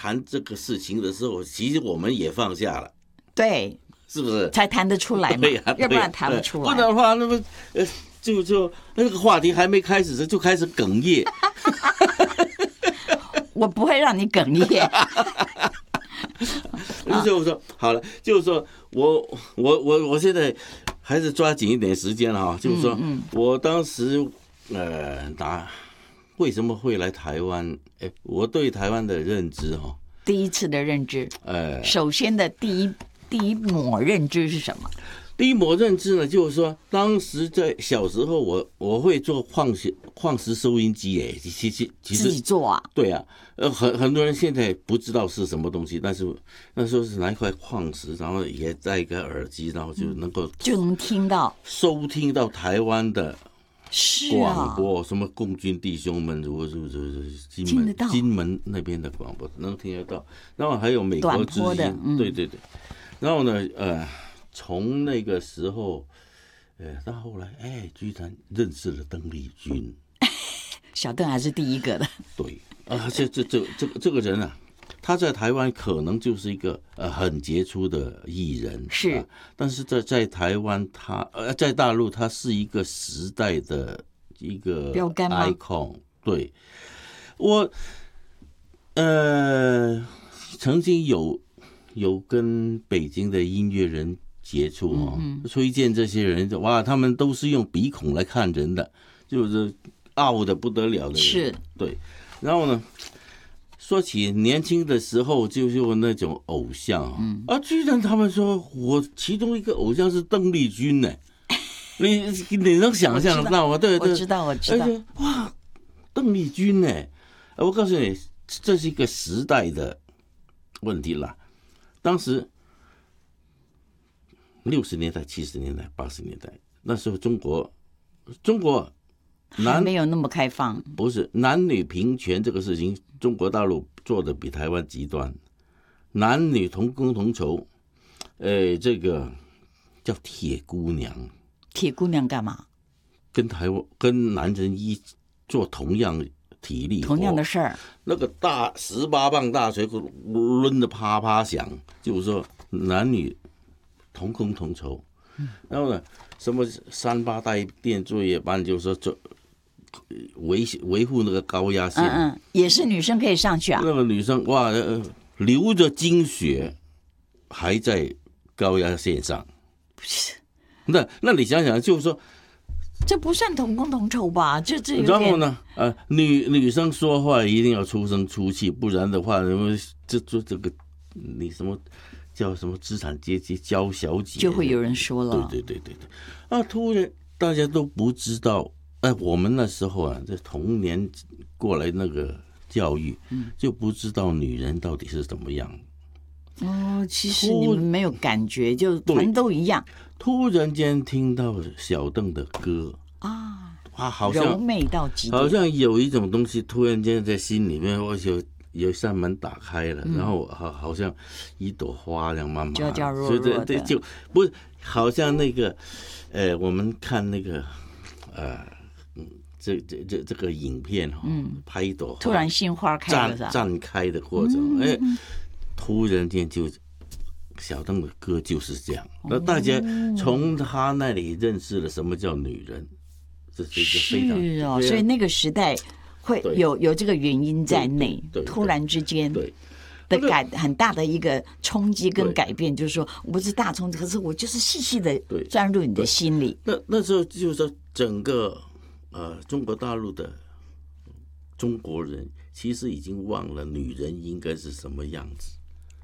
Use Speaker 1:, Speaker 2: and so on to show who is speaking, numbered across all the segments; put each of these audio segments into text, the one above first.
Speaker 1: 谈这个事情的时候，其实我们也放下了，
Speaker 2: 对，
Speaker 1: 是不是？
Speaker 2: 才谈得出来嘛，
Speaker 1: 对呀，
Speaker 2: 要不然谈不出来。
Speaker 1: 不然的话，那么就那个话题还没开始就开始哽咽。
Speaker 2: 我不会让你哽咽。
Speaker 1: 就是说好了，就是说我现在还是抓紧一点时间哈，就是说我当时为什么会来台湾？我对台湾的认知哈，
Speaker 2: 第一次的认知，首先的第一抹认知是什么？
Speaker 1: 第一抹认知呢，就是说，当时在小时候我会做矿石收音机，其实
Speaker 2: 自己做啊？
Speaker 1: 对啊，很多人现在不知道是什么东西，但是那时候是拿一块矿石，然后也带一个耳机，然后就能够收听到台湾的广播，什么共军弟兄们，如果是金门那边的广播能听得到，然后还有美国之音，对对对，然后呢，从那个时候，到后来，居然认识了邓丽君。
Speaker 2: 小邓还是第一个的。
Speaker 1: 对啊，这个人啊，他在台湾可能就是一个很杰出的艺人，
Speaker 2: 是，
Speaker 1: 但是在台湾在大陆他是一个时代的一个
Speaker 2: 标杆吗
Speaker 1: icon。对，我曾经有跟北京的音乐人接触推荐这些人，哇，他们都是用鼻孔来看人的，就是傲的不得了的人。
Speaker 2: 是，
Speaker 1: 对。然后呢，说起年轻的时候就那种偶像居然他们说我其中一个偶像是邓丽君呢，你能想象得到吗？对，
Speaker 2: 我知道。
Speaker 1: 哇，邓丽君呢？我告诉你，这是一个时代的问题啦。当时60年代、70年代、80年代，那时候中国
Speaker 2: 还没有那么开放，
Speaker 1: 不是男女平权这个事情，中国大陆做的比台湾极端，男女同工同酬，这个叫铁姑娘。
Speaker 2: 铁姑娘干嘛？
Speaker 1: 跟男人做同样体力活，
Speaker 2: 同样的事儿。
Speaker 1: 那个大18磅大锤抡得啪啪响，就是说男女同工同酬。然后呢，什么38代电作业班，就是说维护那个高压线，
Speaker 2: 也是女生可以上去啊。
Speaker 1: 那个女生哇，流着精血还在高压线上。那你想想，就是说，
Speaker 2: 这不算同工同酬吧？这有点。
Speaker 1: 然后呢，女生说话一定要出声出气，不然的话，这个你什么叫什么资产阶级娇小姐，
Speaker 2: 就会有人说了。
Speaker 1: 对，突然大家都不知道，我们那时候这童年过来那个教育，就不知道女人到底是怎么样。
Speaker 2: 其实你们没有感觉，就全都一样。
Speaker 1: 突然间听到小邓的歌好像
Speaker 2: 柔美到极点，
Speaker 1: 好像有一种东西突然间在心里面，我有一扇门打开了，然后好像一朵花这样慢慢
Speaker 2: 娇弱弱的，
Speaker 1: 就不是好像那个我们看那个这个影片拍一朵花，
Speaker 2: 突然心花开了，
Speaker 1: 绽开的过程，突然间就小邓的歌就是这样，那大家从他那里认识了什么叫女人，这是一个非常
Speaker 2: 所以那个时代会有这个原因在内，突然之间的很大的一个冲击跟改变，就是说我不是大冲击，可是我就是细细的钻入你的心里。
Speaker 1: 那时候就是说整个中国大陆的中国人其实已经忘了女人应该是什么样子。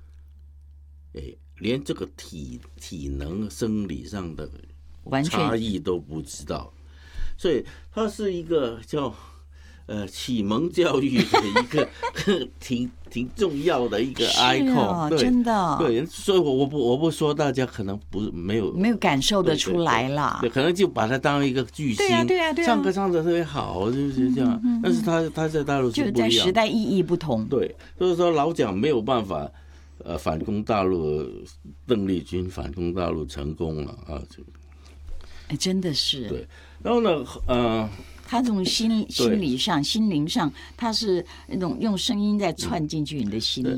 Speaker 1: 连这个体能生理上的差异都不知道，所以它是一个叫启蒙教育的一个挺重要的一个 icon，
Speaker 2: 真的。
Speaker 1: 对，所以我不说大家可能没有
Speaker 2: 感受得出来啦，
Speaker 1: 对，可能就把它当一个巨星，唱歌唱得特别好，就是这样。但是他在大陆是不一样，
Speaker 2: 就在时代意义不同。
Speaker 1: 对，所以说老蒋没有办法。反攻大陆，邓丽君反攻大陆成功了
Speaker 2: 真的是。
Speaker 1: 对，然后呢，
Speaker 2: 他从心理上、心灵上，他是那种用声音在串进去你的心里。